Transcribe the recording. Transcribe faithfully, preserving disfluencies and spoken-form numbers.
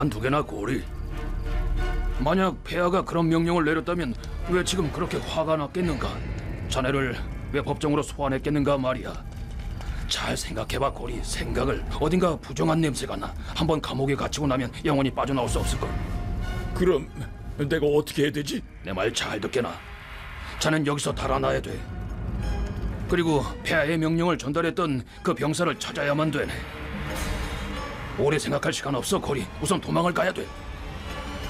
두 개나 고리. 만약 폐하가 그런 명령을 내렸다면 왜 지금 그렇게 화가 났겠는가? 자네를 왜 법정으로 소환했겠는가 말이야. 잘 생각해봐 고리. 생각을. 어딘가 부정한 냄새가 나. 한번 감옥에 갇히고 나면 영원히 빠져나올 수 없을걸. 그럼 내가 어떻게 해야 되지? 내 말 잘 듣게나. 자넨 여기서 달아나야 돼. 그리고 폐하의 명령을 전달했던 그 병사를 찾아야만 되네. 오래 생각할 시간 없어 고리. 우선 도망을 가야 돼.